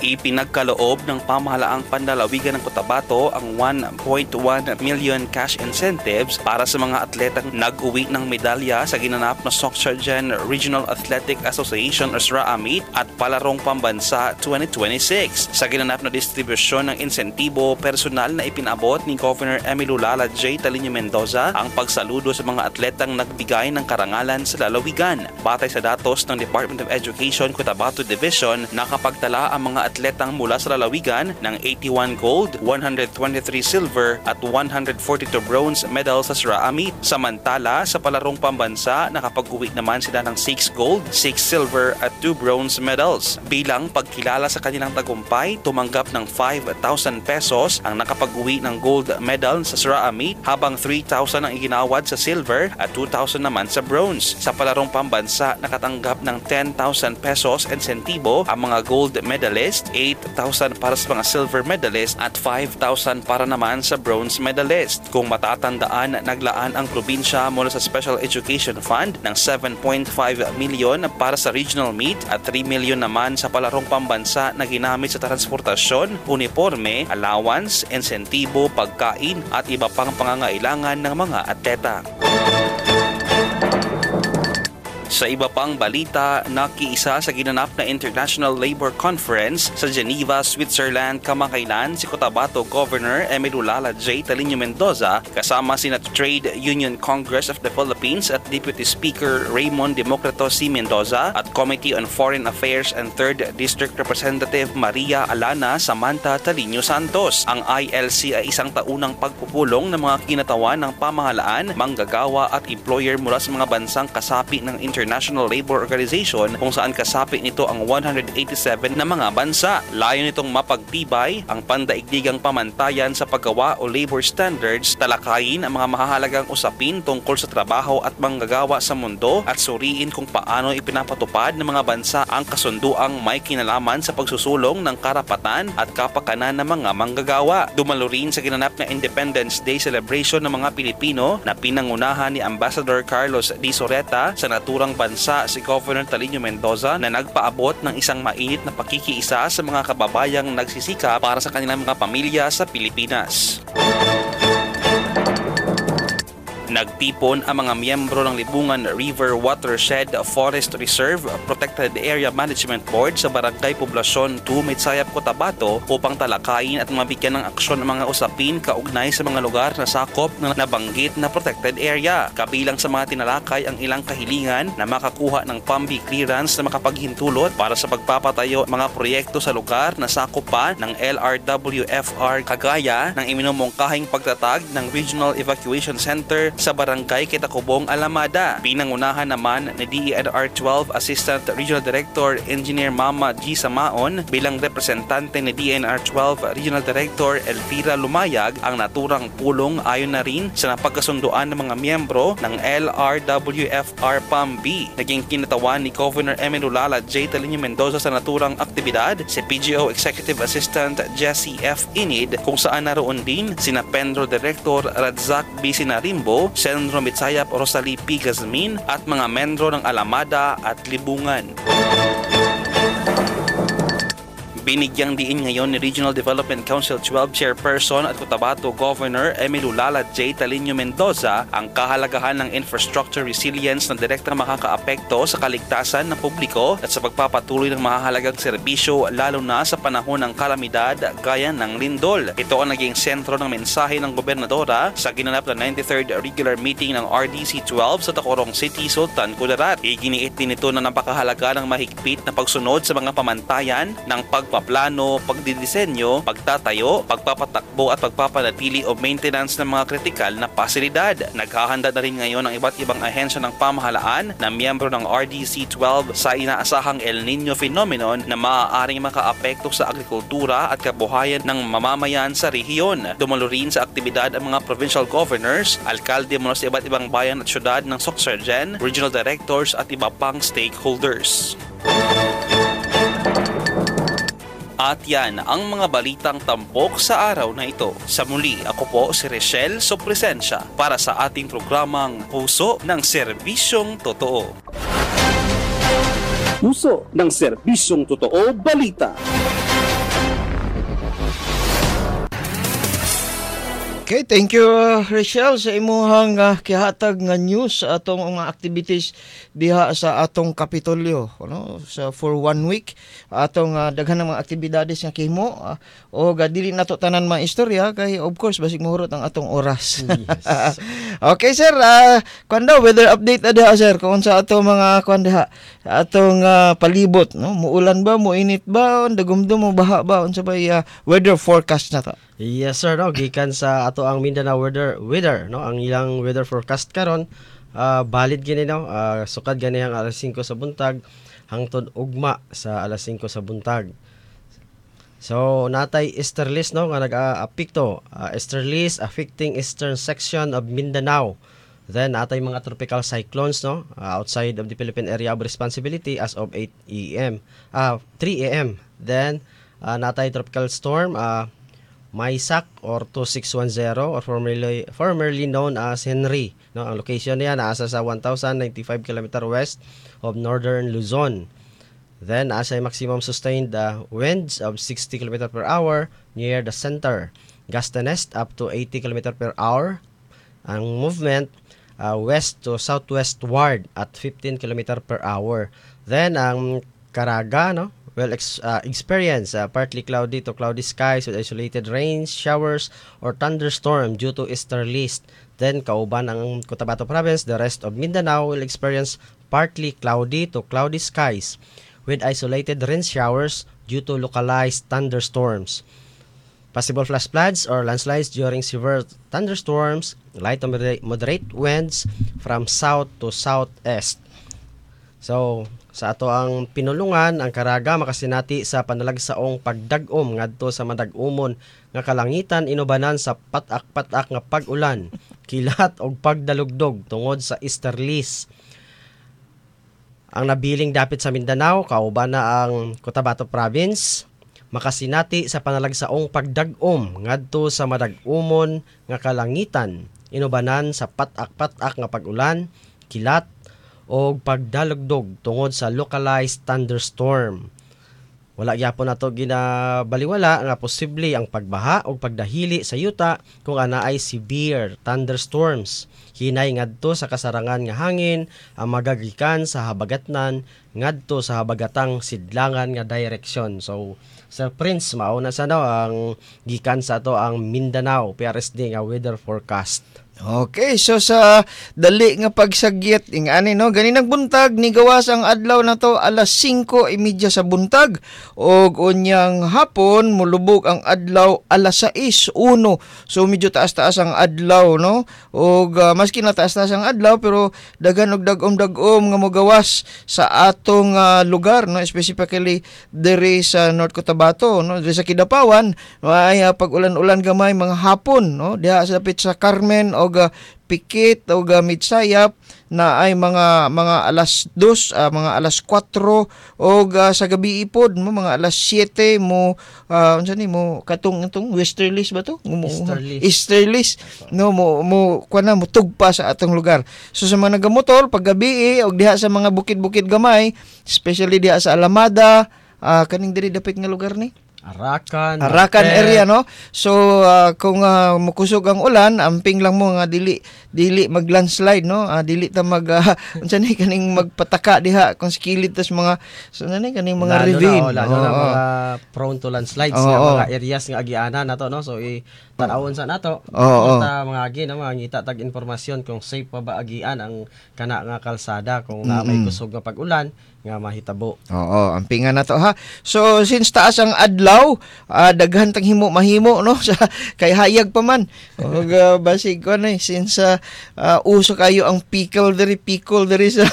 Ipinagkaloob ng pamahalaang panlalawigan ng Cotabato ang 1.1 million cash incentives para sa mga atletang nag-uwi ng medalya sa ginanap na Soc-Sargen Regional Athletic Association o SRA-AMIT at Palarong Pambansa 2026. Sa ginanap na distribusyon ng insentibo, personal na ipinabot ni Governor Emilio Lala J. Talinio Mendoza ang pagsaludo sa mga atletang nagbigay ng karangalan sa lalawigan. Batay sa datos ng Department of Education Cotabato Division, nakapagtala ang mga atletang mula sa lalawigan ng 81 gold, 123 silver at 142 bronze medals sa SRA-AMIT. Samantala, sa Palarong Pambansa, nakapag-uwi naman sila ng 6 gold, 6 silver at 2 bronze medals. Bilang pagkilala sa kanilang tagumpay, tumanggap ng 5,000 pesos ang nakapag-uwi ng gold medal sa SRA-AMIT, habang 3,000 ang iginawad sa silver at 2,000 naman sa bronze. Sa Palarong Pambansa, nakatanggap ng 10,000 pesos insentibo ang mga gold medalist, 8,000 para sa mga silver medalist at 5,000 para naman sa bronze medalist. Kung matatandaan, naglaan ang probinsya mula sa Special Education Fund ng 7.5 million para sa regional meet at 3 million naman sa Palarong Pambansa na ginamit sa transportasyon, uniforme, allowance, insentibo, pagkain at iba pang pangangailangan ng mga atleta. Sa iba pang balita, nakiisa sa ginanap na International Labor Conference sa Geneva, Switzerland kamakailan si Cotabato Governor Emilio Lala J. Talinio Mendoza kasama sina Trade Union Congress of the Philippines at Deputy Speaker Raymond Democrito C. Mendoza at Committee on Foreign Affairs and 3rd District Representative Maria Alana Samantha Talinio Santos. Ang ILC ay isang taunang pagpupulong ng mga kinatawan ng pamahalaan, manggagawa at employer mula sa mga bansang kasapi ng International Labor Organization kung saan kasapi nito ang 187 na mga bansa. Layo nitong mapagtibay ang pandaigdigang pamantayan sa paggawa o labor standards, talakayin ang mga mahahalagang usapin tungkol sa trabaho at manggagawa sa mundo at suriin kung paano ipinapatupad ng mga bansa ang kasunduang may kinalaman sa pagsusulong ng karapatan at kapakanan ng mga manggagawa. Dumalo rin sa ginanap na Independence Day celebration ng mga Pilipino na pinangunahan ni Ambassador Carlos D. Soreta sa naturang bansa si Governor Talinio Mendoza na nagpaabot ng isang mainit na pakikiisa sa mga kababayang nagsisika para sa kanilang mga pamilya sa Pilipinas. Nagtipon ang mga miyembro ng Libungan River Watershed Forest Reserve Protected Area Management Board sa Barangay Poblasyon 2, Mitsayap, Cotabato upang talakayin at mabigyan ng aksyon ang mga usapin kaugnay sa mga lugar na sakop ng nabanggit na protected area. Kabilang sa mga tinalakay ang ilang kahilingan na makakuha ng PAMBI clearance na makapaghintulot para sa pagpapatayo mga proyekto sa lugar na sakop pa ng LRWFR, kagaya ng iminumungkahing pagtatag ng Regional Evacuation Center sa Barangay Kitacubong, Alamada. Pinangunahan naman ni DENR 12 Assistant Regional Director Engineer Mama G. Samaon bilang representante ni DENR 12 Regional Director Elvira Lumayag ang naturang pulong ayon na rin sa napagkasunduan ng mga miyembro ng LRWFR PAMB. Naging kinatawan ni Governor Emilio Lala J. Talinio Mendoza sa naturang aktibidad si PGO Executive Assistant Jessie F. Inid kung saan naroon din sina Penro Director Radzak B. Sinarimbo, Senro Mitsayap Rosalie P. Gazmin at mga membro ng Alamada at Libungan. Binigyang diin ngayon ni Regional Development Council 12 Chairperson at Cotabato Governor Emilio Lala J. Talinio Mendoza ang kahalagahan ng infrastructure resilience na direktang makakaapekto sa kaligtasan ng publiko at sa pagpapatuloy ng mahahalagang serbisyo lalo na sa panahon ng kalamidad gaya ng lindol. Ito ang naging sentro ng mensahe ng gobernadora sa ginanap na 93rd regular meeting ng RDC 12 sa Tacorong City, Sultan Kudarat. Iginiit din ito na napakahalaga ng mahigpit na pagsunod sa mga pamantayan ng pagpaplano, pagdidisenyo, pagtatayo, pagpapatakbo at pagpapanatili o maintenance ng mga kritikal na pasilidad. Naghahanda na rin ngayon ang iba't ibang ahensya ng pamahalaan na miyembro ng RDC 12 sa inaasahang El Nino phenomenon na maaaring makaapekto sa agrikultura at kabuhayan ng mamamayan sa rehiyon. Dumalo rin sa aktibidad ang mga provincial governors, alkalde mula sa iba't ibang bayan at syudad ng Soc-Sargen, regional directors at iba pang stakeholders. At yan ang mga balitang tampok sa araw na ito. Sa muli, ako po si Richelle Sopresensya para sa ating programang Puso ng Serbisyong Totoo. Puso ng Serbisyong Totoo Balita. Okay, thank you Rachel sa imuhang kihatag nga news sa atong mga activities diha sa atong Kapitolyo, ano, sa for 1 week atong daghan ng mga aktibidades nga kahimo o dili nato tanan maistorya kay of course basig mahurot ang atong oras. Yes. Okay sir, kuan daw weather update diha sir kung sa atong mga kuan diha atong palibot, no, muulan ba, muinit ba, dagumdum mo baha ba unsa ba weather forecast na to? Yes sir, no, gikan sa ato ang Mindanao weather, no, ang ilang weather forecast karon valid gini, no, sukad gani ang alas 5 sa buntag hangtod ugma sa alas 5 sa buntag. So natay easterlies, no, nga nag-apekto, easterlies affecting eastern section of Mindanao. Then natay mga tropical cyclones, no, outside of the Philippine area of responsibility as of 3 a.m. Then natay tropical storm Maisak or 2610 or formerly known as Henry, no, ang location niya nasa sa 1095 km west of northern Luzon. Then asa maximum sustained winds of 60 km per hour near the center, gust and east up to 80 km per hour. Ang movement west to southwestward at 15 km per hour. Then ang Caraga, no, will experience partly cloudy to cloudy skies with isolated rains, showers, or thunderstorm due to easterlies. Then, kauban ang Cotabato Province, the rest of Mindanao will experience partly cloudy to cloudy skies with isolated rain showers due to localized thunderstorms. Possible flash floods or landslides during severe thunderstorms, light to moderate winds from south to southeast. So, sa ato ang pinulungan, ang Caraga makasinati sa panalagsaong pagdag-om ngadto sa madag-umon nga kalangitan inubanan sa patak-patak nga pag-ulan, kilat og pagdalugdog tungod sa easterlies. Ang nabiling dapit sa Mindanao, kauban na ang Cotabato Province, makasinati sa panalagsaong pagdag-om ngadto sa madag-umon nga kalangitan inubanan sa patak-patak nga pag-ulan, kilat o pagdalugdog tungod sa localized thunderstorm. Wala gyapon nato ginabaliwala nga posible ang pagbaha o pagdahili sa yuta kung ana ay severe thunderstorms. Hinay ngadto sa kasarangan nga hangin ang magagikan sa habagatnan ngadto sa habagatang sidlangan nga direksyon. So Sir Prince, mauna sa ang gikan sa ato ang Mindanao PRSD nga weather forecast. Okay, so sa dali nga pagsagyat ingani, no, ganinang buntag ni gawas ang adlaw na to alas 5:30 sa buntag og unyang hapon mulubog ang adlaw alas 6:01. So medyo taas-taas ang adlaw, no, og maski na taas-taas ang adlaw pero daghan og dagom-dagom nga mogawas sa atong lugar, no, specifically diri sa North Cotabato, no, diri sa Kidapawan may pag-ulan-ulan gamay mga hapon, no, diha sa dapit sa Carmen o Pikit o Mitsayap na ay mga alas 2, mga alas 4 o sa gabi ipod mo mga alas 7 mo unsa ni mo katong westerlies ba to? Easterlies. No mo kuana mo tugpa sa atong lugar. So sa mga nagamotor pag gabi og diha sa mga bukid-bukid gamay, especially diha sa Alamada, kaning diri dapit nga lugar ni Arakan area, no. So kung mukusog ang ulan, amping lang mo nga dili mag-landslide, no. Dili ta mag unsa ni kaning magpataka diha kung skilid tas mga kaning mga ravine. Lalo na mga prone to landslides nga mga areas nga agianan nato, no. So tan-awon sa nato ta mga agi na mga ngita tag impormasyon kung safe pa ba agian ang kana nga kalsada kung na may kusog nga pag-ulan nga mahitabo. Ampingan na to ha. So since taas ang adlaw, daghan tang mahimo no sa kay hayag pa man. Og basig ko na since uso kayo ang pickle diri sa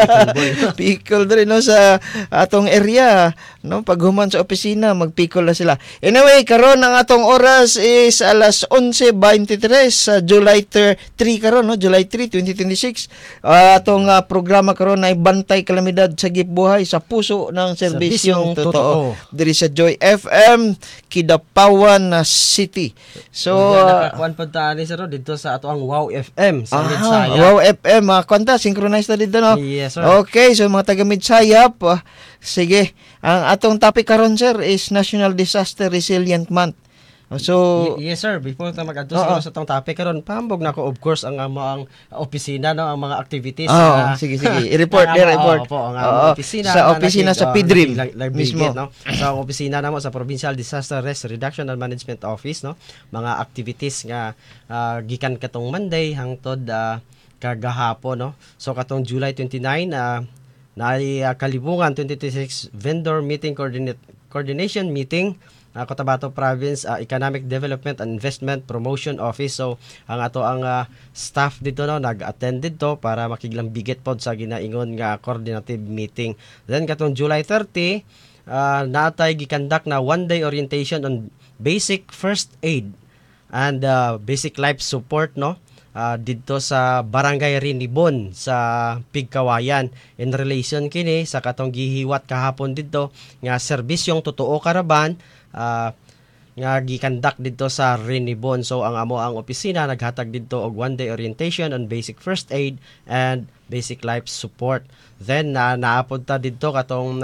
pickle diri no sa atong area, no, pag human sa opisina magpickle na sila. Anyway, karon ang atong oras is alas 11:23 sa July 3 karon, no, July 3, 2026. Atong programa karon ay Bantay Kalamidad sa Buhay sa puso ng serbisyong totoo diri sa Joy FM Kidapawan City. So nakakuan pud ta ni sir dito sa ato ang Wow FM sa Midsayap. Wow FM kwanta synchronized na dito, no. Yes, sir. Okay, so mga taga Midsayap, sige, ang atong topic karon sir is National Disaster Resilient Month. So Yes sir, before ta mag-adto siguro sa tong topic karon, pahambog na ko of course ang amo ang opisina no, ang mga activities sige i-report report. Opo, ang opisina sa opisina sa PDRIM mismo no. Sa opisina namo sa Provincial Disaster Risk Reduction and Management Office no, mga activities nga gikan katong Monday hangtod kagahapon no. So katong July 29 naay kalibungan 2026 vendor meeting coordination meeting Cotabato Province Economic Development and Investment Promotion Office. So ang ato ang staff dito no nag-attend dito para makiglambigit pod sa ginaingon nga coordinative meeting. Then katong July 30 natay gikandak na one-day orientation on basic first aid and basic life support no. Dito sa Barangay Rinibon sa Pigkawayan in relation kini sa katong gihiwat kahapon dito nga serbisyong totoo karaban nga gikandak dito sa Rinibon. So ang amo ang opisina naghatag dito og one-day orientation on basic first aid and basic life support. Then naapod ta dito katong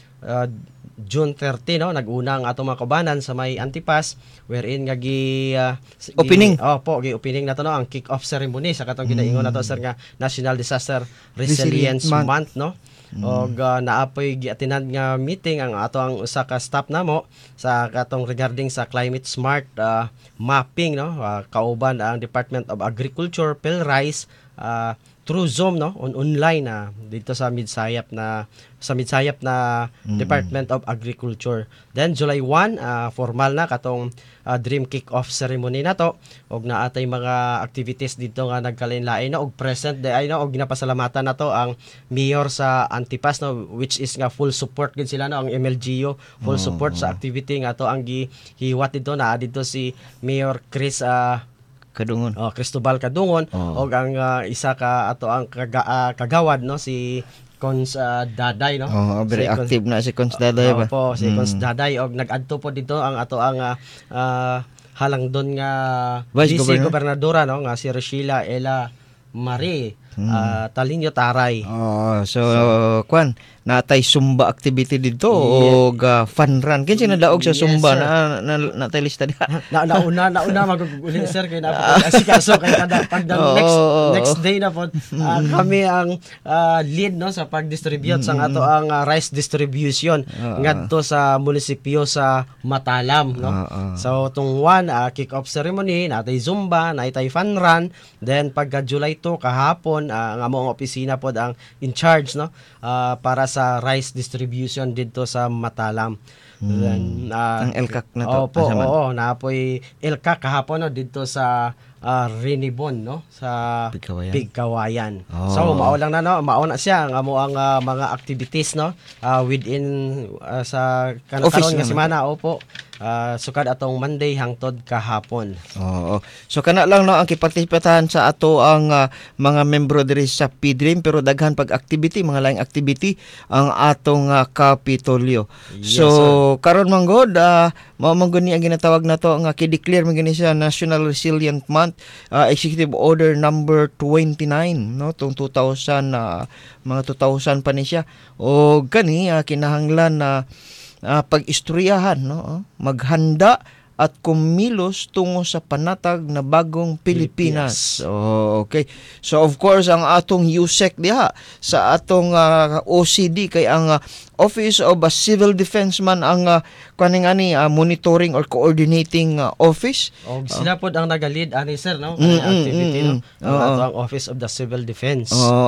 June 30 no nag-una ang atong mga kaubanan sa may Antipas wherein nga opening opening na to no ang kick-off ceremony sa katong ginaingon nato sir nga National Disaster Resilience Month no. Og naapoy giatinan nga meeting ang ato ang usa ka staff namo sa katong regarding sa climate smart mapping no kauban ang Department of Agriculture PhilRice through Zoom no online dito sa Midsayap na Department of Agriculture. Then July 1 formal na katong dream kick-off ceremony nato og naatay mga activities dito nga nagkalain-lain no og present ay no og ginapasalamatan nato ang mayor sa Antipas no which is nga full support gid sila no ang MLGU full support sa activity nga to ang gihiwat dito na dito si Mayor Chris Kadungon. Cristobal Kadungon og ang isa ka ato ang kagawad no si Cons Daday no. Very active na si Cons Daday ba. Opo, si Cons Daday og nag-adto po dito ang ato ang halangdon nga Vice Gobernadora no nga si Rochila Ella Marie Talinyo Taray. So kwan natay Zumba activity dito og fun run. Kinsa nadaog sa Zumba natay lista diha. Nauna maguguli sir kay na asikaso kay kada pag next day na po kami ang lead no sa pag-distribute sang ato ang rice distribution ngadto sa munisipyo sa Matalam no. So tong kick-off ceremony natay Zumba, natay fun run, then pagka July 2 kahapon ang among opisina pod ang in charge no para sa rice distribution dito sa Matalam. Then ang LCAC na to. Opo, naapoy LCAC kahapon no dito sa Rinibon no sa Pigkawayan. So mao lang na no, mao na siya ang amo ang mga activities no within sa karon nga semana sukad atong Monday hangtod kahapon. So kana lang no ang kipartisipahan sa ato ang mga membro diri sa PDRIM pero daghan pag activity mga laing activity ang atong Kapitolyo. Yes, so karon manggod mao man guni ang ginatawag nato nga ki-declare man gani siya National Resilient Month Executive Order number 29 no tong 2000 mga 2000 pa ni siya o gani kinahanglan na pag-istoryahan no maghanda at kumilos tungo sa panatag na bagong Pilipinas. Okay. So of course ang atong USEC diha sa atong OCD kay ang Office of a Civil Defense man ang kaningani monitoring or coordinating office. Sila pod ang nagalid ani sir no activity no ang Office of the Civil Defense.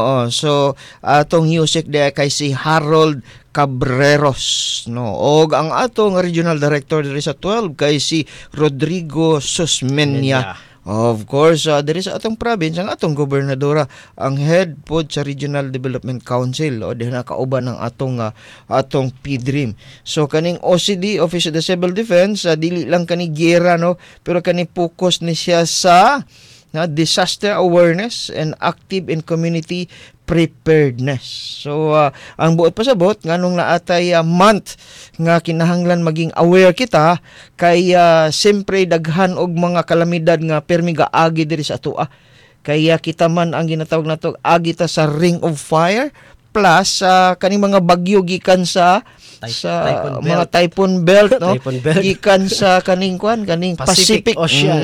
So atong USEC diha kay si Harold Cabreros no og ang atong regional director diri sa 12 kay si Rodrigo Susmeña. Of course, diri sa atong province ang atong gobernadora ang head pod sa Regional Development Council o diha nakauban ang atong PDRIM. So kaning OCD Office of the Civil Defense dili lang kani giyera no pero kani focus ni siya sa disaster awareness and active in community preparedness. So ang buot pasabot nganong naatay month nga kinahanglan maging aware kita kay siyempre daghan og mga kalamidad nga permi gaagi diri sa atoa. Kaya kita man ang ginatawag nato agi ta sa ring of fire plus kaning mga bagyo gikan sa sa Typhoon mga belt. typhoon belt, no? Typhoon belt. Gikan sa kaning Pacific Ocean.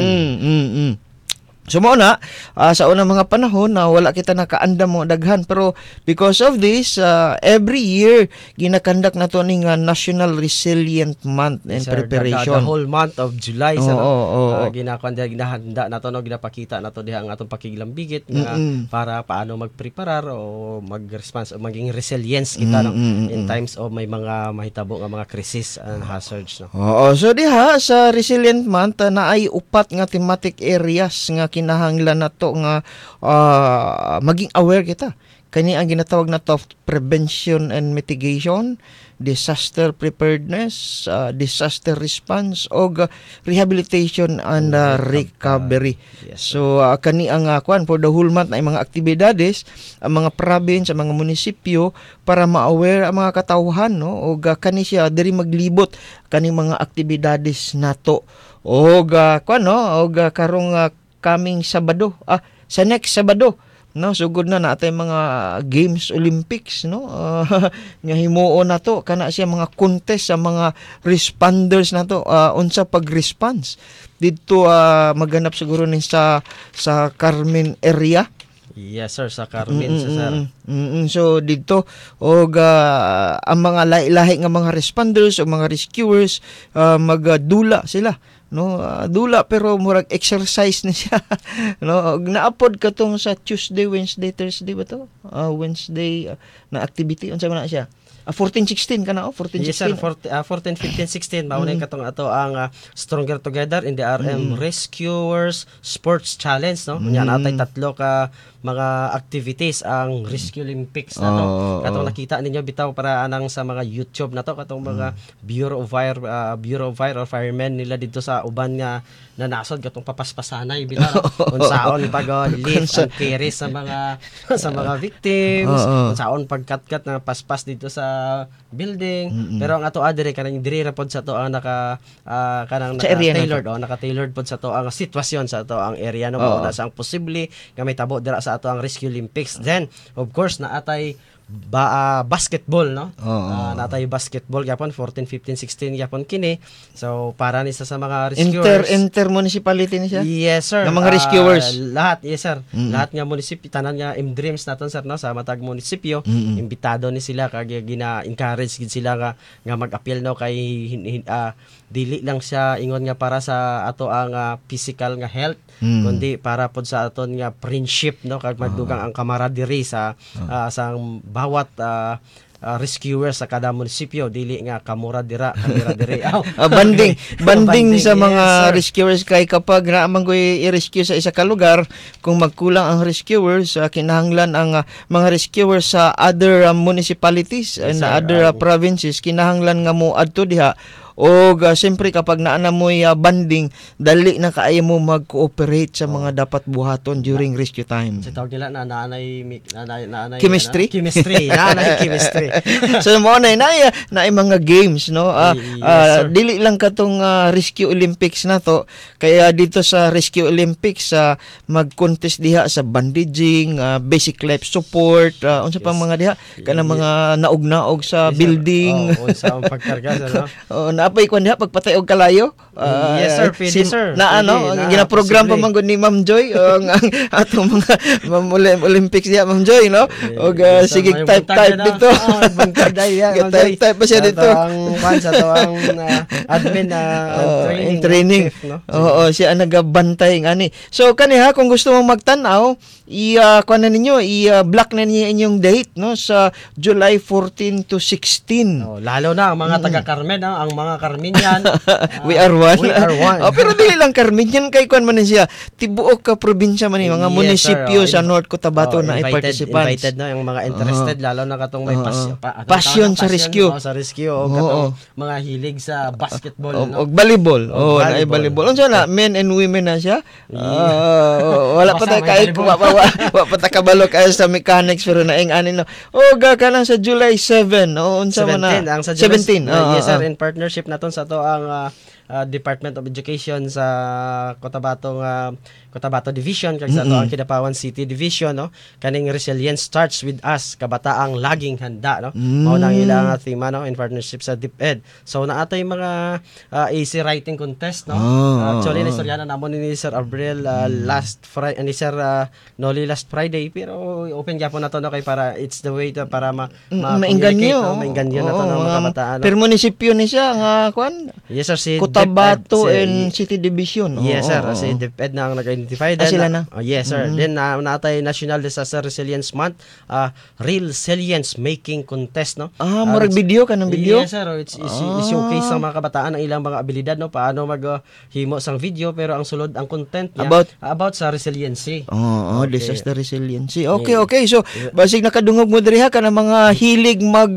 So mo na sa unang mga panahon na wala kita nakaandam mo daghan, pero because of this every year ginakandak nato ning National Resilient Month and Sir, the preparation. whole month of July Oo, sa oo. ginahanda nato, no, ginapakita nato diha ang atong pakiglambigit nga para paano magpreparar o mag-response o maging resilience kita, no, in times of may mga mahitabo nga mga crisis and hazards, no. Oo, so diha sa Resilient Month na ay upat nga thematic areas nga kinahanglan nato nga maging aware kita. Kani ang ginatawag na to prevention and mitigation, disaster preparedness, disaster response o rehabilitation and recovery. Yes, So kani ang kwan for the whole month na mga aktibidades ang mga province, ang mga munisipyo para ma-aware ang mga katawhan, no, o kani siya diri maglibot kani mga aktibidades nato o kwan, no, o karong coming Sabado, sa next Sabado, no, sugod na natay mga Games Olympics, no, nga himuon nato kana siya mga contest sa mga responders nato, unsa pag-response dito maganap siguro ni sa Carmen area. Yes sir, sa Carmen sir. So dito og ang mga lahi-lahi nga mga responders o mga rescuers magdula sila, no, dula pero murag exercise na siya no, naapod katong sa Tuesday, Wednesday, Thursday ba to, Wednesday na activity unsa man na siya, 14-16 kana 14-16. Yes sir, 14, 15, 16 mauna katong ato ang Stronger Together in the RM Rescuers Sports Challenge, no. Nya natay tatlo ka mga activities ang Rescue Olympics na to. Katong nakita ninyo bitaw para anang sa mga YouTube na to, katong mga Bureau of Fire or Firemen nila dito sa uban nga nanasod katong papaspasanay bila unsaon pag-lift and carry sa mga victims, unsaon pagkatkat na paspas dito sa building. Pero ang ato adire kanang diri ra pod sa to ang kanang naka-tailored pod sa to ang sitwasyon sa to ang area, no, mo na sa ang posible nga may tabo dira sa ato ang Rescue Olympics. Then of course naatay basketball, no. Natay basketball gyapon 14, 15, 16 gyapon kini. So para ni sa mga rescuers Inter-municipality ni siya. Yes sir. Ng mga rescuers. Lahat, yes sir. Lahat nga munisipyo tanan nga MDreams naton sir, no, sa matag munisipyo imbitado ni sila kag gina-encourage gid sila nga mag-appeal, no, kay dili lang siya ingon nga para sa ato ang physical nga health, kundi para pod sa aton nga friendship, no, kag magdugang ang camaraderie sa bawat rescuer sa kada munisipyo, dili nga kamura dira dire. banding sa mga yes, rescuers kay kapag naamang ko i-rescue sa isa ka lugar, kung magkulang ang rescuers, kinahanglan ang mga rescuers sa other municipalities and other provinces kinahanglan nga mo adto diha. O siyempre kapag naana mo'y banding, dali na kaayo mo mag-cooperate sa mga dapat buhaton during rescue time. Sa tawag nila naanay chemistry. Naanay chemistry. So mo na mga games, no. Yes, Dili lang katong Rescue Olympics na to. Kaya dito sa Rescue Olympics mag-contest diha sa bandaging, basic life support, unsa pang mga diha kanang mga naog-naog sa building. Unsa ang pagkarga sa, no. Napay kwan diha pagpatay og kalayo. Yes sir, pwede sir. Ginaprogram pa man gud ni Ma'am Joy ang atong mga Olympics diha, Ma'am Joy, no. Og sige type dito. Type pa siya dito. Ang sa to ang admin training. Oo, siya ang nagabantay ngani. So kaniha kung gusto mo magtan-aw, kuan na ninyo, i-block na ninyo inyong date, no, sa July 14 to 16. Lalo na ang mga taga Carmen, ang mga Carmenian. We are one. Pero dili lang Carmenian, kay kuan man siya. Tibuok ka probinsya man mga munisipyo sa North Cotabato na i-participants. Invited na yung mga interested, lalo na katong may passion sa rescue. Sa rescue o katong mga hilig sa basketball, no. Og volleyball. Na volleyball. Unsa na, men and women na siya. Wala pa ta kay wa pa ta kabalo kay sa mechanics pero naing ani, no. Kanang sa July 7, unsa man na? 17 ang sa 17. Yes sir, in partnership naton sa to ang Department of Education sa Cotabato Division kag sa ato ang Kidapawan City Division, no, kaning resilience starts with us, kabataang laging handa, no. Mao nang ilang theme, no, in partnership sa DepEd. So naatay mga easy writing contest, no. Actually na istorya na namon ni Sir Abril last Friday ni Sir Noli last Friday, pero open gyapon nato, no, kay para it's the way to para mainganyo, mainganyo nato ng mga kabataan, no? Per munisipyo ni siya nga kuan. Yes sir, si Cotabato DepEd, and City Division. Yes sir, si DepEd na ang nag-identify. Sila na. Yes sir. Then naatay National Disaster Resilience Month, Real Resilience Making Contest, no. Murag video ka ng video. Yes sir, it's showcase sa mga kabataan ang ilang mga abilidad, no, paano maghimo sang video, pero ang sulod ang content niya about sa resiliency. Okay. Disaster resiliency. Okay. So basig nakadungog mo diri ha ka ng mga hilig mag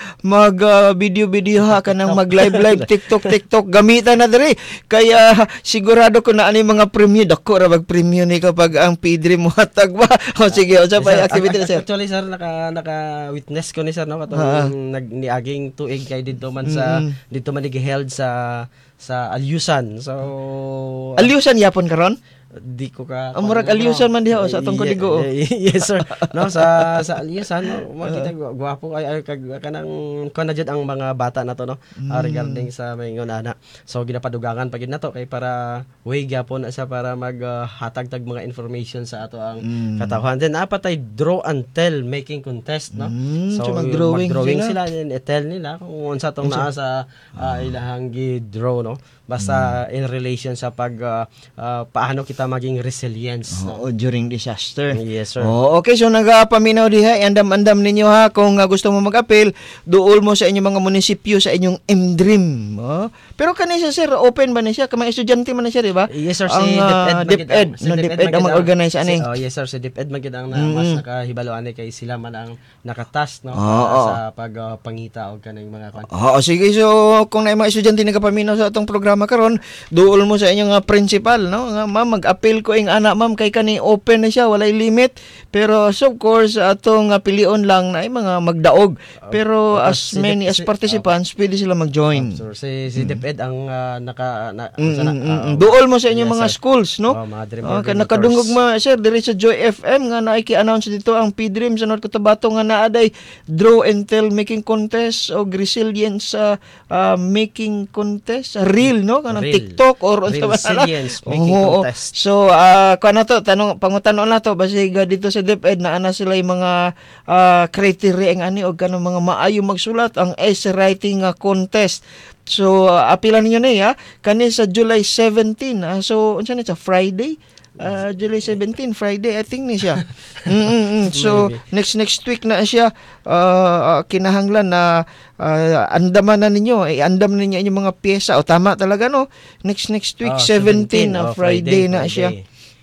video ha ka ng mag live TikTok gamitan na diri. Kaya sigurado ko na ani mga premium dako ra mag premium ni kapag ang PDREAM mo hatag ba. Sige, sa pa activity na sir. Actually sir, naka witness ko ni sir, no, katong niaging tuig kay dito man held sa Alyusan. So Alyusan yapon karon? Di ko ka murag Alyusan man diha sa atong kodigo. Yes sir, no, sa Alyusan, no, makita gwapo ay kanang kon na jud ang mga bata nato, no, regarding sa mayngon ana. So ginapadugangan pa gid nato kay para way gyapon na siya para maghatag tag mga information sa ato ang katawhan. Then apatay draw and tell making contest, no. So mag-drawing sila and tell nila kung unsa tong naa sa ilahang gi-draw, no. Basta in relation sa paano kita maging resilience, no? During disaster. Yes, sir. Okay, so nagapaminaw diha, andam-andam ninyo ha kung gusto mo mag-appeal, duol mo sa inyong mga munisipyo sa inyong MDREAM. Pero kanisa sir, open ba na siya? Kamang estudyante man na siya, di ba? Yes sir, si DepEd ang mag-organize ani. Yes sir, si DepEd magid ang mas nakahibalo ani kay sila man ang nakatask, no, sa pagpangita og kanang mga kwan. Sige, so kung na mga estudyante nagapaminaw sa atong programa karon, duol mo sa inyong principal, no, nga ma'am mag-appeal ko ing ana ma'am kay kani open na siya, walay limit, pero so of course atong pilion lang na ay mga magdaog, pero as many as participants pwede sila mag-join. So si DepEd ang duol mo sa inyong mga schools, no. Nakadungog mo sir diri sa Joy FM nga naiki-announce dito ang PDREAM sa North Cotabato nga naaday draw and tell making contest o resilience making contest, real, no, kanang TikTok or resilience making contest. So kuan nato pangutan-on nato basig dito sa DepEd na ana sila yung mga criteria ang ani og kanang mga maayo magsulat ang essay writing contest. So apilan ninyo na ya kani sa July 17. So unsa ni sa Friday? July 17 Friday I think ni siya. So next week na siya, kinahanglan na andaman na ninyo, andam ninyo inyong mga piyesa. O tama talaga, no, next week 17 Friday na siya.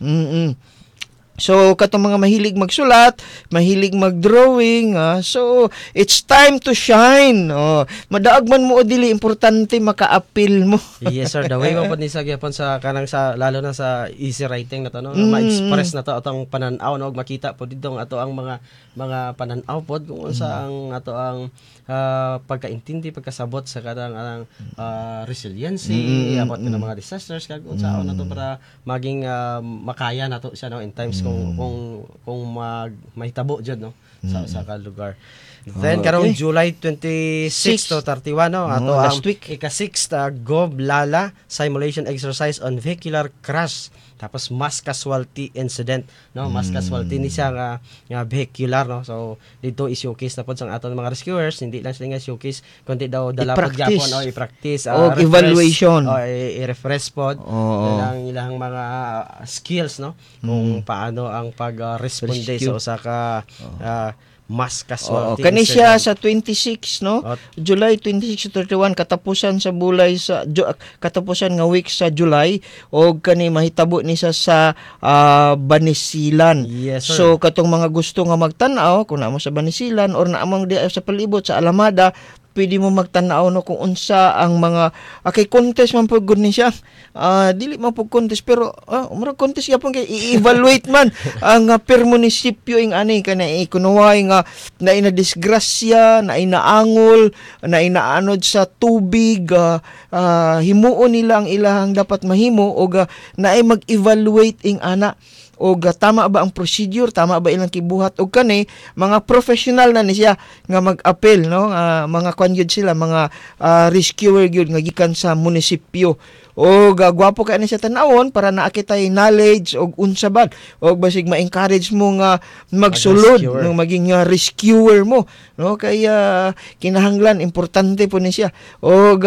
So katong mga mahilig magsulat, mahilig magdrawing, so it's time to shine. Madaag man mo o dili, importante maka-appeal mo. Yes sir, the way mo pod ni sa gyapon sa kanang sa lalo na sa easy writing na to, no, ma-express na to atong pananaw, no, makita pod dito ato ang mga pananaw pod kung unsa ang ato ang pagkaintindi, pagkasabot sa kanang resiliency about ng mga disasters kag unsaon nato para maging makaya nato siya, no, in times kung mahitabo jud, no, sa lugar. Then karong July 26 to 31, no, ato ang ika-6 Gov Lala simulation exercise on vehicular crash tapos mass casualty incident, no, mass casualty ni siya nga vehicular, no. So dito i-showcase na pod sang aton mga rescuers, hindi lang sila nga showcase kundi daw dala pod gyapon o i-practice o evaluation o i-refresh pod ang ilang mga skills, no, kung paano ang pag-responde sa usa ka mass casualty. Kani siya sa 26, no? July 26 to 31 katapusan sa bulay sa katapusan nga week sa July og kani mahitabo ni sa Banisilan. Yes, sir. So katong mga gusto nga magtan-aw kung naamo sa Banisilan or naamong di sa palibot sa Alamada, pwede mo magtanaw no kung unsa ang mga kay contest man pud gud ni siya. Dili man pud contest pero murag contest gyapon kay i-evaluate man ang per munisipyo ing ani kanay kunuway nga naina disgrasya, naina angol, naina anod sa tubig, himuon nila ang ilahang dapat mahimo og naay mag-evaluate ing ana og tama ba ang procedure, tama ba ilang kibuhat og kani mga professional na ni siya nga mag-appeal no, mga kwan gyud sila, mga rescuer gyud nga gikan sa munisipyo. Og gwapo kay ni siya tan-awon para naakitay knowledge og unsa bad og basig ma-encourage mo nga magsulod no maging rescuer mo no kay kinahanglan importante po ni siya. Og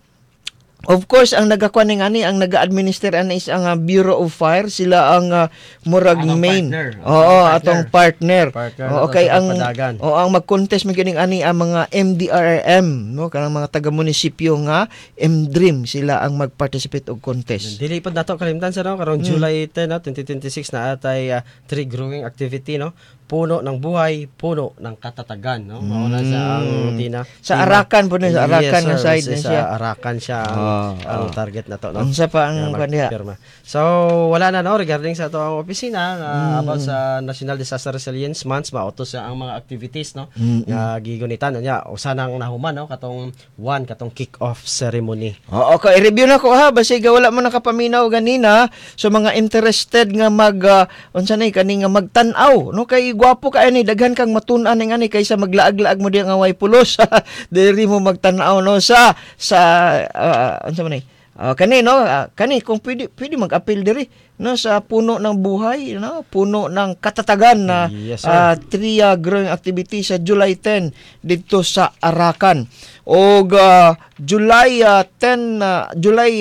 of course, ang nagakuan ani, ang naga-administer ani is ang Bureau of Fire, sila ang murag main. Atong partner. Okay, ang mag-contest magining ani ang mga MDRRM, no, kanang mga taga-munisipyo nga MDRIM sila ang mag-participate og contest. Dili pa dato kalimtan sa karong July 10 2026 na atay tree growing activity no. Puno ng buhay, puno ng katatagan, no? Mauna sa ang sa Arakan po na, sa Arakan nga side na siya. Sa Arakan siya ang target na to, no? Unsa pa ang kaniya? So, wala na, no? Regarding sa ito ang opisina, about sa National Disaster Resilience Month, mautos sa ang mga activities, no? Nga gigunitan, niya, usa nang nahuman, no? Katong kick-off ceremony. Okay, review na ko ha, basi wala mo nakapaminaw ganina, so mga interested nga unsa na kani nga magtan-aw, no? Kay gwapo ka ani daghan kang matun-an ning ani kaysa maglaag-laag mo di nga way pulos. Diri mo magtan-aw no sa unsa man kani no kani kung pwede mag-appeal diri no sa puno ng buhay no puno ng katatagan na tree growing activity sa July 10 dito sa Arakan og July 14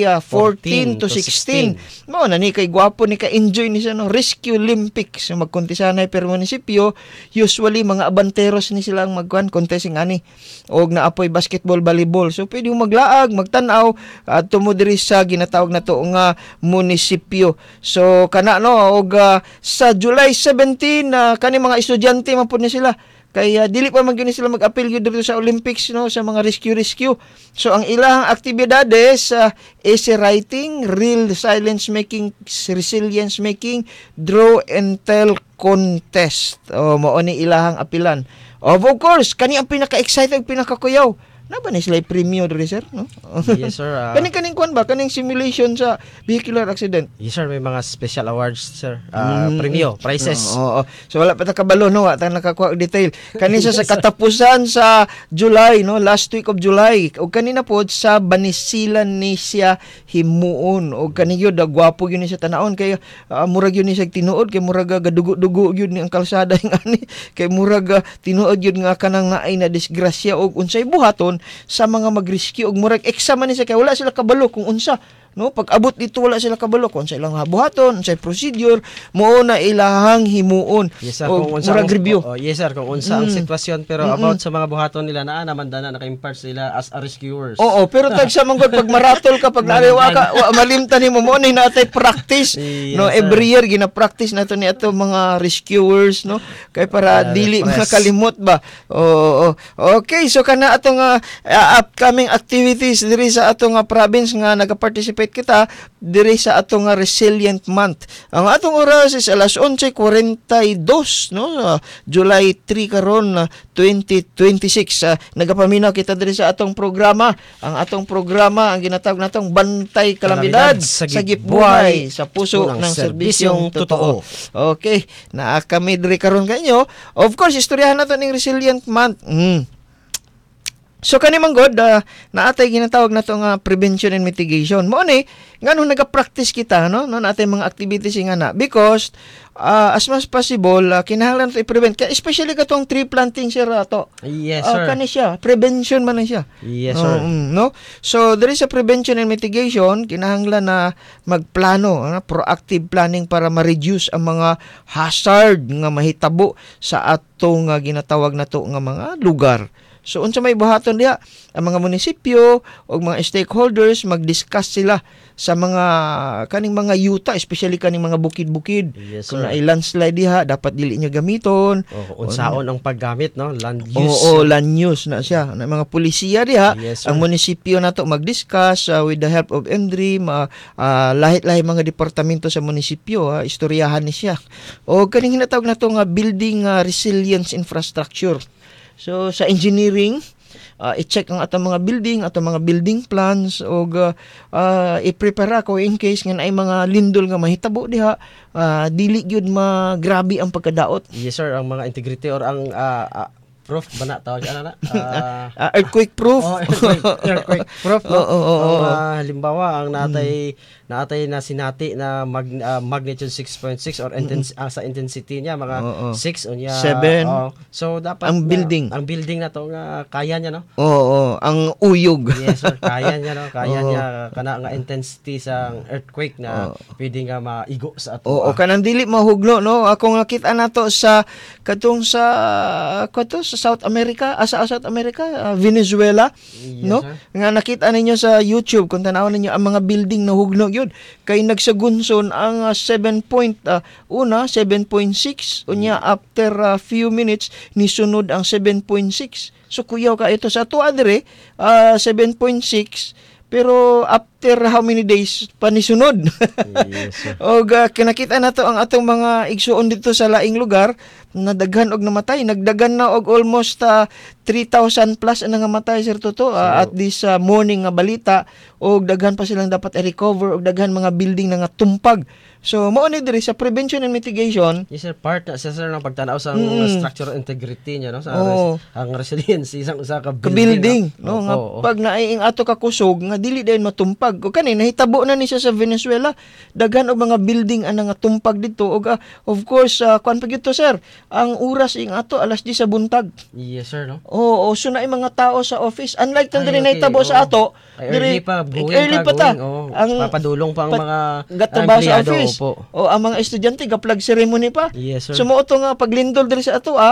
to 16 mo na ni kay gwapo ni ka enjoy ni siya no Rescue Olympics so magkontesanay per munisipyo usually mga abanteros ni sila ang contesting ani og naapoy basketball volleyball so pwede mo maglaag magtan-aw at tumo diri sa ginatawag na to nga munisipyo. So kana no og sa July 17 kani mga estudyante man pud ni sila kaya dili pa man gyud sila mag-appeal gyud dito sa Olympics no sa mga rescue. So ang ilahang aktibidades essay writing, real resilience making, draw and tell contest. Mao ni ilahang apilan. Of course, kani ang pinaka-excited, pinaka-kuyaw. Na ba ni sila premium diri sir no? Yes sir. Kaning kwan ba kaning simulation sa vehicular accident? Yes sir, may mga special awards sir. Premium, prizes. So wala pa ta kabalo no, ta nakakuha og detail. Kani sa katapusan sa July no, last week of July. Og kanina pod sa Banisilan ni siya himuon og kani gyud gwapo gyud ni siya tanaon kay murag gyud ni siya tinuod kay murag gadugo-dugo gyud ni ang kalsada ing ani kay murag tinuod gyud nga kanang naay na disgrasya og unsay buhaton sa mga mag-rescue og murag exam ni siya kay wala sila kabalo kung unsa no pag abot dito wala sila kabalo kung unsa ilang habuhaton unsay procedure mo na ilahang himuon yes, sir, og murag review yes sir kung unsa ang sitwasyon pero about sa mga buhaton nila naa naman dana naka-impart sila as a rescuers pero tag sa manggod pag maratol ka pag nariwa ka malimtan nimo mo ni natay practice yes, no sir. Every year gina-practice nato ni ato mga rescuers no kay para dili makalimot ba okay so kana atong upcoming activities diri sa atong province nga nagaparticipate kita diri sa atong resilient month. Ang atong oras is alas 11:42 no July 3 karon 2026. Nagapaminaw kita diri sa atong programa. Ang atong programa ang ginatawag natong Bantay Kalamidad sa Gipbuhay sa puso ng serbisyong totoo. Okay, naa kami diri karon kanyo. Of course, istoryahan nato ning resilient month. So kani manggod naatay ginatawag nato nga prevention and mitigation. Mao ni ngano nagapractice kita no natay mga activities nga na because as much possible kinahanglan to i-prevent especially katong tree planting sir ato. Yes sir. Kani siya prevention man siya. Yes sir. No. So there is a prevention and mitigation kinahanglan na magplano proactive planning para ma-reduce ang mga hazard nga mahitabo sa atong ginatawag nato nga mga lugar. So unsa may buhaton diha? Ang mga munisipyo o mga stakeholders mag-discuss sila sa mga kaning mga yuta, especially kaning mga bukid-bukid. Yes, Kung sir. naay landslide diha, dapat dili nyo gamiton. Unsaon ang paggamit, no? Land use. Oo, land use na siya. Na mga pulisiya diha, Yes, sir. ang munisipyo nato mag-discuss with the help of MDRIM, lahit-lahi mga departamento sa munisipyo, istoryahan ni siya. O kaning hinatawag nato nga building resilience infrastructure. So sa engineering, i-check ang atong mga building plans o i-prepare ako in case nga ay mga lindol nga mahitabo diha, dili gyud grabe ang pagkadaot. Yes, sir. Ang mga integrity or ang proof ba na tawag na? Earthquake proof. Earthquake proof. No? Oo. Halimbawa, ang natay na sinati na magnitude 6.6 or sa intensity niya mga 6 o niya 7. So dapat Ang building. ang building na to nga kaya niya, no? Oo, ang uyog. Yes, sir. Kaya niya, no? Kaya niya kana nga intensity sa earthquake na pwede nga maigo sa ato. Oo, kanang dili mahugno, no? Ako nakita nato sa South America, South America, Venezuela, Yes, no? sir. Nga nakita ninyo sa YouTube kung tanaw ninyo ang mga building na hugno gyud. Kay nagsagunson ang 7.6 unya after a few minutes ni sunod ang 7.6. So kuyaw ka ito sa ato adre 7.6 pero after how many days pa ni sunod. Yes, sir. O kinakita nato ang atong mga igsuon dito sa laing lugar na daghan og namatay, nagdagan na og almost 3,000 plus ang namatay sir Toto at this morning nga balita, og daghan pa silang dapat i-recover og daghan mga building na nga tumpag. So mao ni diri sa prevention and mitigation. Yes, sir. Part na siya, sir, ng pagtanaw sa structural integrity niya, no? Sa ang resilience isang usa ka Building, no? no, nga pag naaiing ato ka kusog nga dili dayon matumpag. O kani nahitabo na ni siya sa Venezuela, daghan og mga building ana nga tumpag dito og of course kuan pa gyud to sir. Ang oras ing ato alas 10 sa buntag. Yes, sir, no? Oo, so na mga tao sa office. Unlike tan Ay, diri okay, nahitabo sa ato, Early pa, early pa ta. Ang papadulong pa ang mga gatrabaho sa empleyado, office. po. O ang mga estudyante ga-flag ceremony pa. Yes, sir. So mao to nga paglindol diri sa ato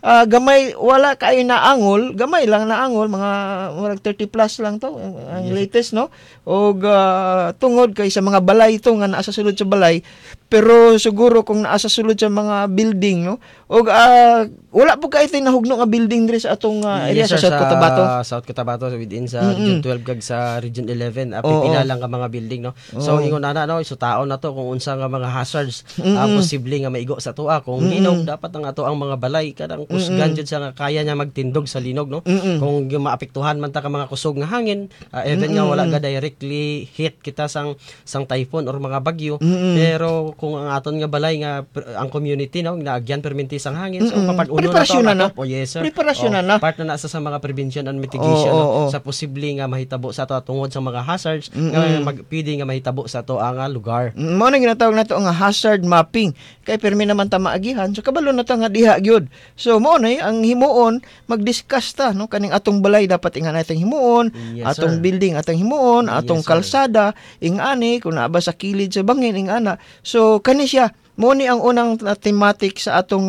gamay wala kay naangol, gamay lang naangol mga murag 30 plus lang to ang latest, no? Og tungod kay sa mga balay to nga naa sa sulod sa balay, pero siguro kung naa sa sulod sa mga building, no? Og wala po kay nahugno nga building diri sa atong area Yes, sir, sa South Cotabato. South Cotabato within sa Region 12 kag sa Region 11 pipila lang ka mga building, no. So ingon ana, no, isutaon na to kung unsa nga mga hazards posible nga maigo sa tuwa kung linog dapat ang ato ang mga balay kadang kusgan jud siya nga kaya niya magtindog sa linog, no. Kung maapektuhan man ta ka mga kusog nga hangin even nga wala ga directly hit kita sang typhoon or mga bagyo, pero kung ang aton nga balay nga ang community, no, naagyan perminti sang hangin, so papag-uno Preparasyon na, no? Oh, yes, sir. Preparasyon na. Part na nasa sa mga prevention and mitigation, no? Sa posible nga mahitabo sa ato tungod sa mga hazards nga pwede nga mahitabo sa ato ang lugar. Mao na ginatawag nato nga hazard mapping. Kay permi naman ta maagihan, so kabalo na ta nga diha gyud. So mao na ang himuon mag-discuss ta, no, kaning atong balay dapat ingan nating himuon, Yes, atong sir. building atong himuon, atong Yes, sir. kalsada ingani kung naa ba sa kilid sa bangin ingana. So kani siya mo ni ang unang thematic sa atong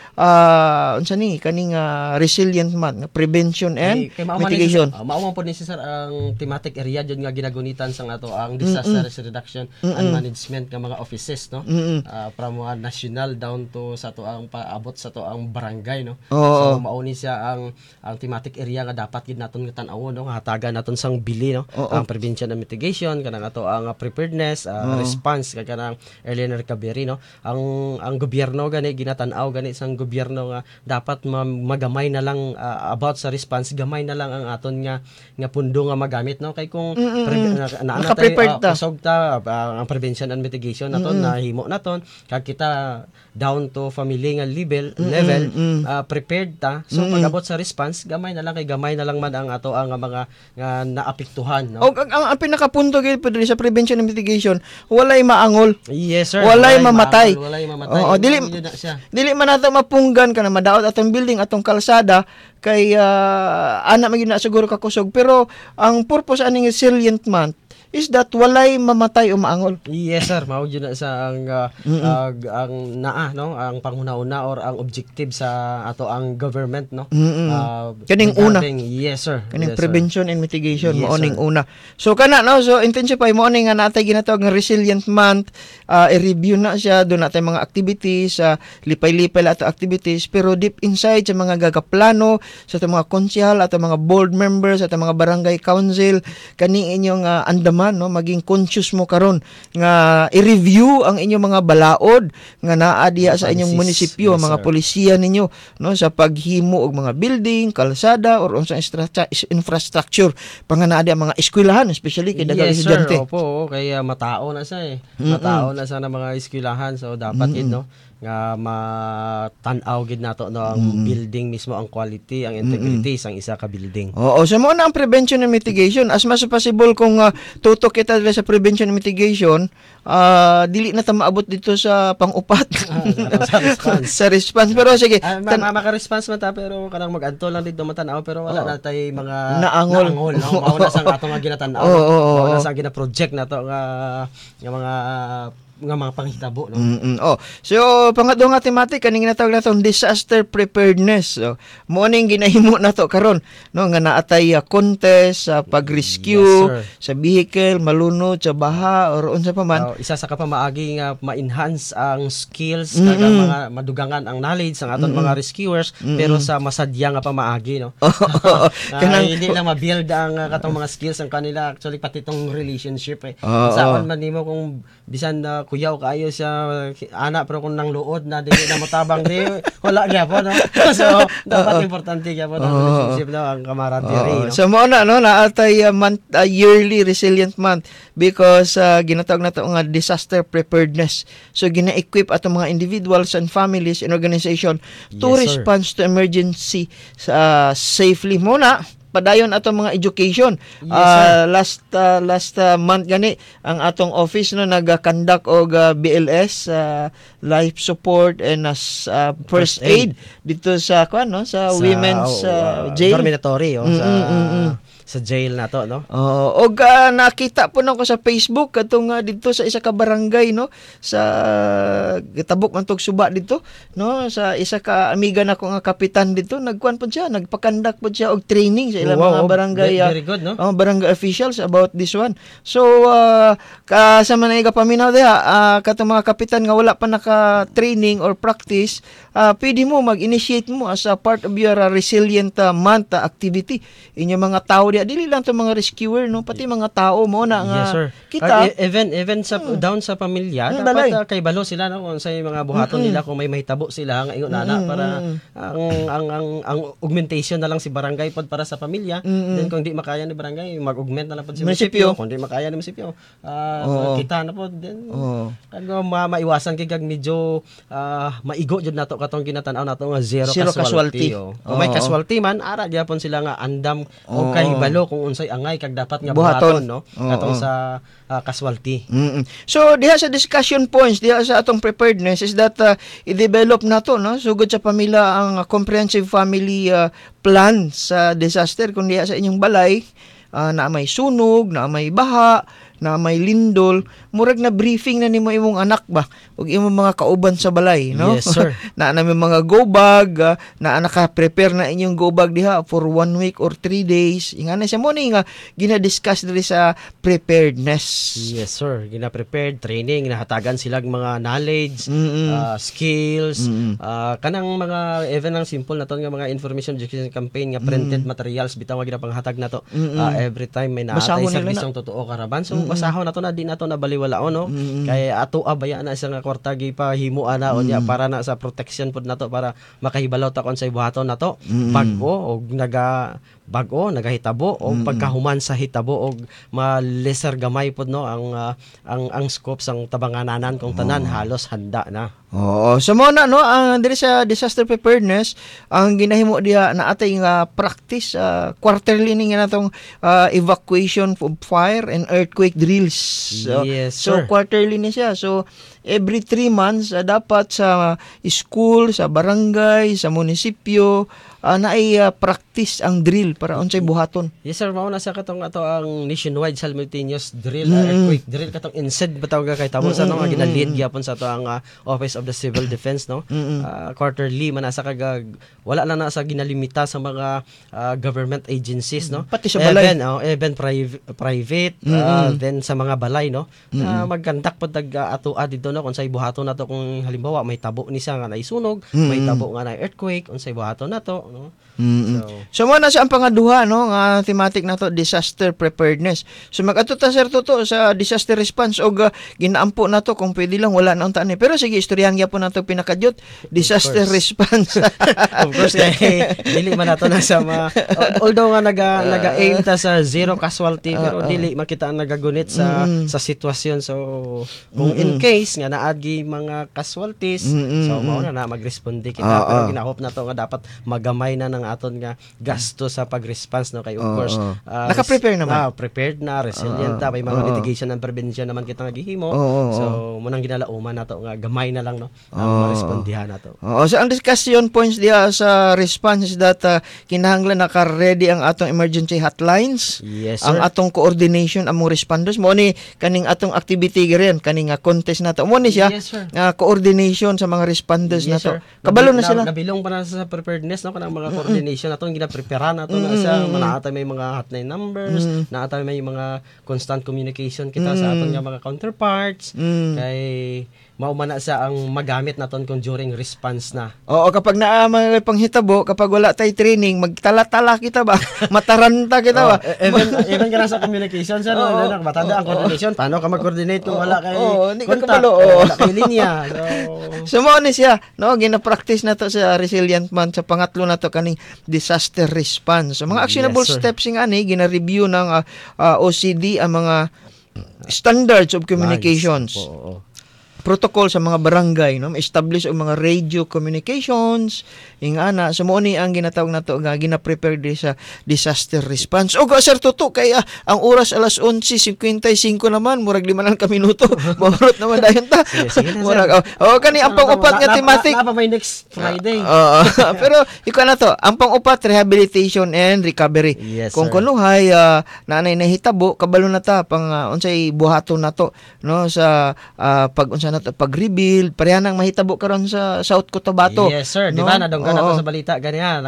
unsa ni kaning resilient month, prevention and mitigation. Mao man po ni sir ang thematic area jud nga ginagunitan sang ato ang disaster risk reduction and management nga mga offices, no. From national down to sa to ang paabot sa to ang barangay, no. So mao ni siya ang thematic area nga dapat gid naton nga tan-awon, no, nga hatagan naton sang bili, no. Ang prevention and mitigation kanang ato ang preparedness, response kanang early recovery, no. Ang gobyerno gani ginatan-aw gani sang gobyerno nga dapat magamay na lang about sa response, gamay na lang ang aton nga pundo nga magamit, no, kay kung Naka-prepared ta. kusog ta ang prevention and mitigation naton nahimo naton kag kita down to family nga level prepared ta, so pag-abot sa response gamay na lang man ang ato ang mga nga naapektuhan, no. Og ang pinakapunto gyud pa diri sa prevention and mitigation, walay maangol. Yes, sir. Walay mamatay. Walay mamatay. Oo, dili na siya. dili man nato mapunggan kana madaot atong building atong kalsada kay ana magina siguro kakusog, pero ang purpose aning resilient month is that walay mamatay o maangol. Yes sir, mao gyud na sa ang naa no, ang panghuna-una or ang objective sa ato ang government no. Kaning una. Yes sir. Kaning Yes, sir. prevention and mitigation Yes, mo ning sir. una. So kana no, so intensify mo ning nga natay ginatawag nga resilient month, i-review na siya do natay mga activities, lipay-lipay la ato activities, pero deep inside sa mga gagaplano sa ato mga konsyahal at mga board members at mga barangay council kani inyong andaman no, maging conscious mo karon nga i-review ang inyong mga balaod nga naa diha sa inyong Policies. munisipyo, Yes, mga sir. polisiya ninyo no, sa paghimo og mga building, kalsada or unsang infrastructure pangana ang mga eskwelahan, especially kay daghang Yes sir, estudyante. opo, kaya matao na siya Matao na sa mga eskwelahan, so dapat yun no nga matanaw gid nato no ang building mismo, ang quality, ang integrity sang isa ka building. Oo, so mo na ang prevention and mitigation. As much as possible kung tutok kita dili sa prevention and mitigation, dili na ta maabot dito sa pang-upat. Sa response. Sa response. Pero sige, Maka-response man ta, pero kanang mag-adto lang dito matanaw, pero wala na tay mga Naangol. no? Mao na sang ato nga ginatanaw. Mao na sang gina-project nato nga mga panghitabo no. Oh. So pangadto nga thematic kaning ginatawag natong disaster preparedness. So, mo ning ginahimo nato karon no nga naatay contest sa pag-rescue Yes, sa vehicle malunod sa baha or unsa pa man. Isa sa kapamaagi nga ma-enhance ang skills kag mga madugangan ang knowledge ang aton mga rescuers, pero sa masadya nga pamaagi no. Kanang Hindi lang ma-build ang katong mga skills ang kanila, actually pati tong relationship Oo. Saan man nimo kung bisan na kuyaw kayo siya ana, pero kung nang luod na dili na motabang di wala gyapon no. So dapat importante gyapon ang relationship no, ang camaraderie no. So mo na no naatay yearly resilient month because ginatawag nato nga disaster preparedness. So gina-equip ato mga individuals and families and organization to Yes, sir. respond to emergency safely. Mo na padayon ato mga education. Yes, Last month gani ang atong office no nag-conduct og BLS life support and first aid dito sa sa women's jail. Dormitory sa jail na to no. Og nakita po nako sa Facebook katong dito sa isa ka barangay no, sa gitabok man tog suba dito no, sa isa ka amiga nako nga kapitan dito, nagkuan po siya, nagpakandak po siya og training sa ilang mga barangay very good no. barangay officials about this one. So kasama na iga paminaw diha katong mga kapitan nga wala pa naka-training or practice, pwede mo mag-initiate mo as a part of your resilient month activity. Inyo mga tao diha, dili lang to mga rescuer no, pati mga tao mo na nga Yes sir. kita Even sa down sa pamilya, balay. dapat kay balo sila no, kung sa mga buhaton nila, kung may mahitabo sila nga ingon nana para ang augmentation na lang si barangay pod para sa pamilya. Then kung di makaya ni barangay, mag-augment na lang pod si munisipyo. Kung di makaya ni munisipyo, kita na pod then maiwasan kay kag medyo maigo jud nato katong ginatan-aw nato nga zero casualty. Kung may casualty man, ara gyapon sila nga andam o kay balo kung unsay angay kag dapat nga buhaton no, katong sa casualty. So diha sa discussion points diha sa atong preparedness is that i-develop nato no sugod sa pamilya ang comprehensive family plan sa disaster kung diha sa inyong balay na may sunog, na may baha, na may lindol, murag na briefing na nimo imong anak ba ug imong mga kauban sa balay no. Yes sir. Na may mga go bag, na naka-prepare na inyong go bag diha for 1 week or 3 days. Ingana siya mo ni nga gina-discuss diri sa preparedness. Yes sir, gina-prepared training, nahatagan sila mga knowledge, skills, kanang mga even ang simple na to nga mga information education campaign nga printed materials bitaw nga ginapanghatag nato every time may naatay serbisong totoo karaban. So basahon nato na di nato na baliwalaon no. Kay ato abaya na sa nga kwarta gipahimo ana unya para na sa protection pud nato para makahibalaw ta kon sa buhaton nato. Bag-o og nagahitabo o pagkahuman sa hitabo og lesser gamay pud no ang scope sang tabangananan kung tanan halos handa na. Oo, so mo na no ang diri sa disaster preparedness ang ginahimo diha na atay nga practice quarterly ning natong evacuation of fire and earthquake drills. Yes, so sir. quarterly ni siya. So every 3 months dapat sa school, sa barangay, sa munisipyo naay practice ang drill para unsay buhaton. Yes sir, mao na sa katong ato ang nationwide simultaneous drill, earthquake drill katong INSED batawag kay tamo sa nga ginalid gyapon sa ato ang Office of the Civil Defense, no. Quarterly man sa kag wala lang na sa ginalimita sa mga government agencies, no. Pati sa balay. Even private, then sa mga balay, no. Magkandak pod ato dito, no, kung say buhaton nato kung halimbawa may tabo ni sa nga naisunog, may tabo nga na earthquake, unsay buhaton nato, no. So mo na sa ang pangaduha, no, nga thematic nato disaster preparedness. So mag-adto ta sir toto sa disaster response og ginaampo nato kung pwede lang wala na unta ni. Pero sige istoryahan gyapon nato pinakadyot disaster response. Of course, dili man nato na sa although nga naga-aim ta sa zero casualty, pero dili makita ang nagagunit sa sitwasyon. So kung in case nga naagi mga casualties, so mao na magresponde kita. Pero ginahop nato nga dapat magamay na ng aton nga gasto sa pag-response, no, kay of course naka-prepare naman. Prepared na, resilient ta, may mga mitigation and prevention naman kita naghihimo. So munang ginalauman nato nga gamay na lang, no, ang marespondihan nato. So ang discussion points diha sa response is that kinahanglan naka-ready ang atong emergency hotlines. Yes, ang atong coordination among responders mo ni kaning atong activity rin kaning contest nato mo ni siya. Yes, sir. Coordination sa mga responders Yes, nato. sir. Kabalo na sila. Nabilong pa na sa preparedness, no, kanang mga coordination nato gina-prepare nato na sa naatay may mga hotline numbers, naatay may mga constant communication kita sa aton nga mga counterparts, kay mao man na sa ang magamit naton kung during response na. Oo, kapag naa mga panghitabo, kapag wala tay training, magtala-tala kita ba? Mataranta kita ba? Even kana sa communication sir, matanda ang coordination. Paano ka mag-coordinate kung wala kay hindi ka contact, kabalo. wala kay linya. So mo ni siya, no, gina-practice nato sa resilient man sa pangatlo nato kaning disaster response. So mga actionable Yes, sir. steps nga ni gina-review ng OCD ang mga standards of communications. Protocol sa mga barangay, no, establish og mga radio communications ingana so mo ni ang ginatawag nato nga gina-prepare di sa disaster response. O sir toto kay ang oras alas 11:55 naman murag 5 lang ka minuto. Maurot naman dayon ta. Sige na, Murag kani ang pang-upat nga thematic. Na pa may next Friday. Pero ikaw na to, ang pang-upat rehabilitation and recovery. Yes, Kung sir. kunuhay nanay nahitabo kabalo na ta pang unsay buhaton nato, no, sa pag unsa nato pag-rebuild pareha nang mahitabo karon sa South Cotabato. Yes sir, di no? ba nadunggan Oo. nato sa balita ganiya,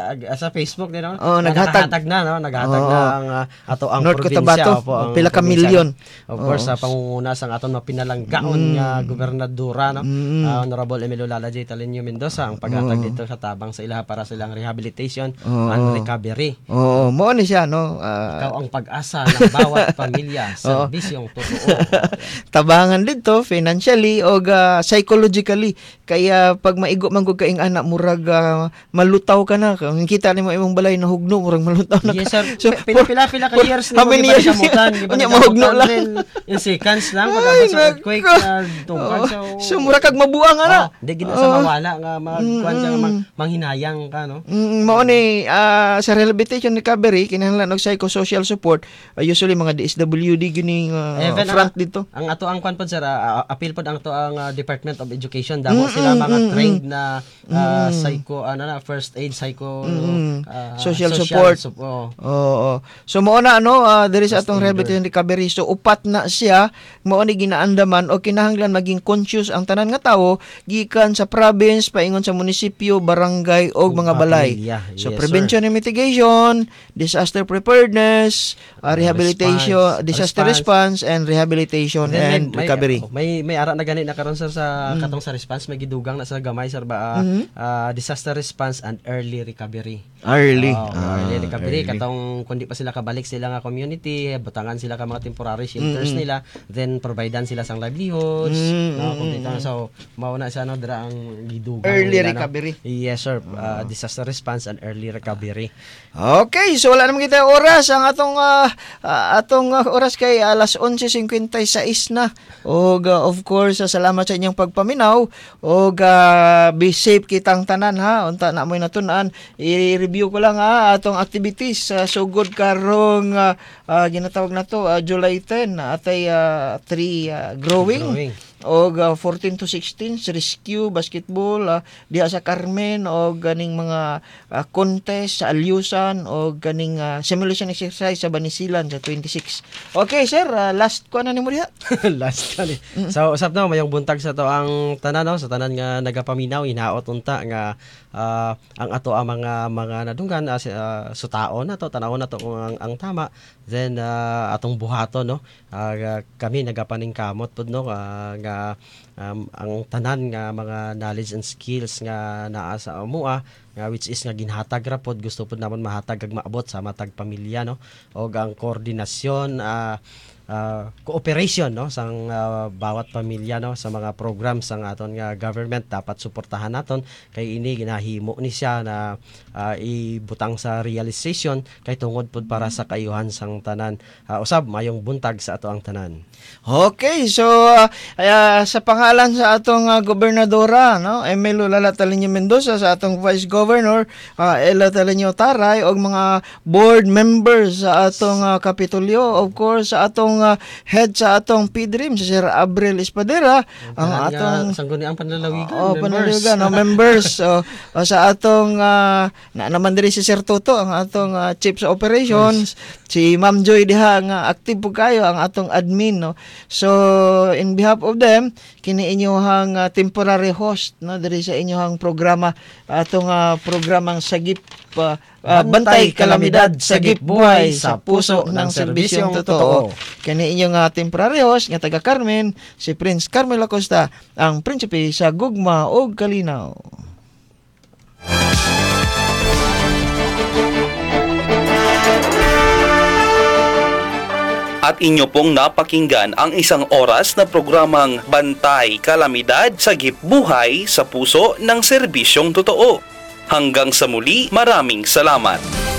sa Facebook din, no. naghatag Naghatag na ang ato ang North probinsya, Cotabato, ang pila ka probinsya, milyon. no? Of course sa pangunguna sang aton mapinalanggaon nga gobernadora, no. Honorable Emilio Lala J. Talenio Mendoza ang paghatag dito sa tabang sa ilaha para silang rehabilitation and recovery. Oo, mo ni siya, no. Ikaw ang pag-asa ng bawat pamilya, serbisyong totoo. Tabangan dito financially o psychologically kaya pag maigo man gud kaing anak murag malutaw ka na kung kita nimo imong balay na hugno murag malutaw na ka. Yes sir, So, pila ka years how nimo many giba years kamutan, Unya, mahugno lang. in seconds lang Ay, pag sa earthquake nako. na tungkad So mura kag mabuang ana. di gina sa mawala nga magkuan ka manghinayang ka, no. Mao ni sa rehabilitation recovery kinahanglan og psychosocial support usually mga DSWD gini Even front dito. ang ato ang kuan pod sir, appeal pod ang ato ang Department of Education damo sila mga trained na psycho first aid psycho Social support. Oo. So mao na diri sa atong aider. rehabilitation recovery so upat na siya mao ni ginaandaman o kinahanglan maging conscious ang tanan nga tawo gikan sa province paingon sa munisipyo, barangay o mga balay. pamilya. So Yes, prevention and mitigation, disaster preparedness, rehabilitation, disaster response and rehabilitation and recovery. May ara na gani na karon sir sa katong sa response may gidugang na sa gamay sir ba disaster response and early recovery. Early. Early recovery katong kundi pa sila kabalik sila nga community, butangan sila ka mga temporary shelters nila, then providean sila sang livelihoods, no, kung dito so mao na siya no dira ang gidugang Early nila, no? recovery. Yes sir, disaster response and early recovery. Okay, so wala naman kita oras ang atong oras kay alas 11:56 na. Og of course, salamat sa inyong pagpaminaw og be safe kitang tanan ha. Unta na moy natun-an i-review ko lang atong activities sugod karong ginatawag na to July 10 atay 3 growing. og 14 to 16 sa rescue basketball diha sa Carmen og ganing mga contest sa Alyusan og ganing simulation exercise sa Banisilan sa 26. Okay sir, last ko na nimo diha. Last kali. So usap na mayong buntag sa to ang tanan no, sa tanan nga nagapaminaw hinaot unta nga ang ato ang mga nadunggan sutaon na to, tanawon na to kung ang tama. Then atong buhaton no, kami nagapaningkamot pud no nga ang tanan nga mga knowledge and skills nga naa sa amua nga which is nga ginhatag ra pod, gusto pod namon mahatag kag maabot sa matag pamilya no, og ang koordinasyon cooperation no sang bawat pamilya no sa mga programs sang aton nga government dapat suportahan naton kay ini ginahimo ni siya na ibutang sa realization kay tungod pod para sa kayuhan sang tanan. Usab mayong buntag sa ato ang tanan. Okay, so sa pangalan sa atong gobernadora no, Emilio Lala Talinio Mendoza, sa atong Vice Governor Ella Talinio Taray og mga board members sa atong Kapitolyo, of course sa atong head sa atong PDRIM si Sir Abril Espadera, ang atong sangguniang panlalawigan panlalawigan members sa atong na naman diri si Sir Toto, ang atong chief sa operations, si Ma'am Joy diha nga active po kayo, ang atong admin no. So in behalf of them kini inyohang temporary host no diri sa inyohang programa, atong programang Sagip Bantay Kalamidad Sagip Buhay sa Puso ng Serbisyong Totoo. Kani inyong temporary host nga taga Carmen, si Prince Carmel Acosta, ang prinsipe sa Gugma ug Kalinaw. At inyo pong napakinggan ang isang oras na programang Bantay Kalamidad Sagip Buhay sa Puso ng Serbisyong Totoo. Hanggang sa muli, maraming salamat.